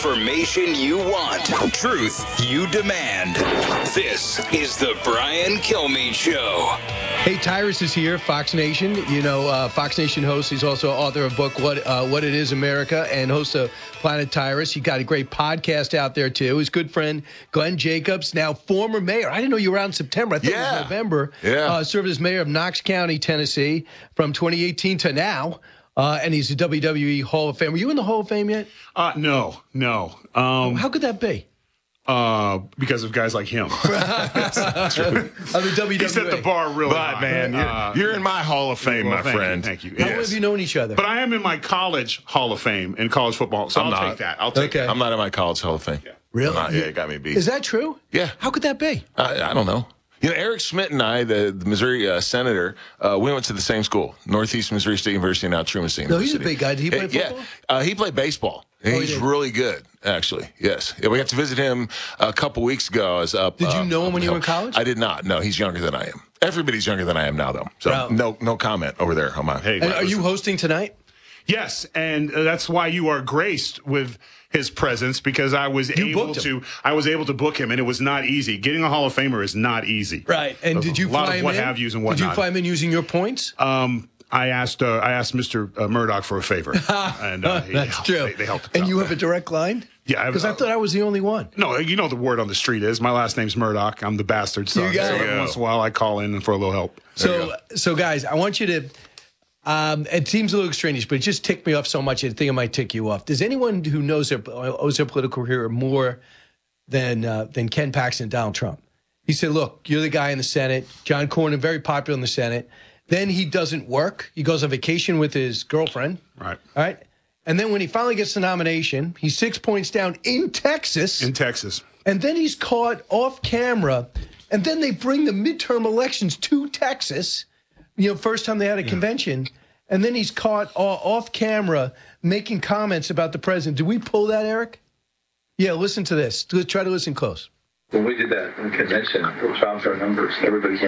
Information you want. Truth you demand. This is the Brian Kilmeade Show. Hey, Tyrus is here, Fox Nation. You know, Fox Nation host. He's also author of a book, What It Is America, and host of Planet Tyrus. He got a great podcast out there, too. His good friend, Glenn Jacobs, now former mayor. I didn't know you were out in September. I thought it was November. Yeah. Served as mayor of Knox County, Tennessee, from 2018 to now. And he's a WWE Hall of Fame. Were you in the Hall of Fame yet? No. How could that be? Because of guys like him. Of the WWE. He set the bar really high. But, man, you're in my Hall of Fame, my friend. Thank you. How long have you known each other? But I am in my college Hall of Fame in college football, so I'll take that. I'll take Okay. that. I'm not in my college Hall of Fame. Really? It got me beat. Is that true? Yeah. How could that be? I don't know. You know, Eric Schmidt and I, the Missouri senator, we went to the same school, Northeast Missouri State University, now Truman State No, University. he's a big guy. Did he play football? Yeah, he played baseball. Oh, he He's did? really good, actually. Yes. Yeah, we got to visit him a couple weeks ago. I was up. Did you know him when you were in up- college? I did not. No, he's younger than I am. Everybody's younger than I am now, though. So Wow. no comment over there on my. Hey, And are you hosting tonight? Yes, and that's why you are graced with his presence, because I was able to book him, and it was not easy. Getting a Hall of Famer is not easy. Right. And did you a lot fly of him what in? have yous and Did whatnot. you fly him in using your points? I asked Mr. Murdoch for a favor, and That's true. They helped. us And out. you have a direct line? Yeah, Because I thought I was the only one. No, you know the word on the street is my last name's Murdoch. I'm the bastard son. You got So it. every once in a while I call in for a little help. So guys, I want you to. It seems a little extraneous, but it just ticked me off so much. I think it might tick you off. Does anyone who owes their political career more than Ken Paxton and Donald Trump? He said, "Look, you're the guy in the Senate. John Cornyn, very popular in the Senate. Then he doesn't work. He goes on vacation with his girlfriend. Right. All right. And then when he finally gets the nomination, he's 6 points down in Texas. And then he's caught off camera. And then they bring the midterm elections to Texas. You know, first time they had a convention. And then he's caught off camera making comments about the president. Did we pull that, Eric? Yeah, listen to this. Try to listen close. When we did that convention, we found our numbers. Everybody's